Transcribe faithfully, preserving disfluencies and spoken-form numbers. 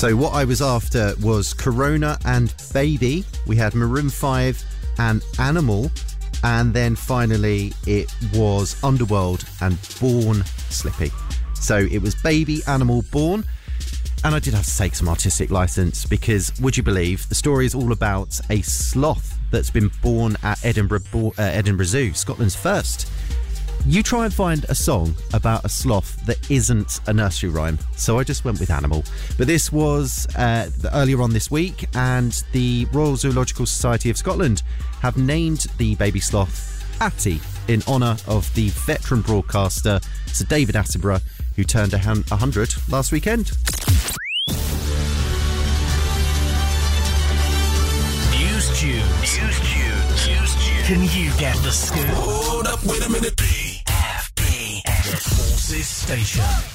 So what I was after was Corona and Baby. We had Maroon five and Animal. And then finally it was Underworld and Born Slippy. So it was Baby, Animal, Born. And I did have to take some artistic license because, would you believe, the story is all about a sloth that's been born at Edinburgh, uh, Edinburgh Zoo, Scotland's first. You try and find a song about a sloth that isn't a nursery rhyme. So I just went with Animal. But this was uh, earlier on this week, and the Royal Zoological Society of Scotland have named the baby sloth Atty in honour of the veteran broadcaster Sir David Attenborough, who turned one hundred last weekend. News Tunes. News Tunes. News Tunes. Can you get the scoop? Hold up, wait a minute. B F B S Forces Station.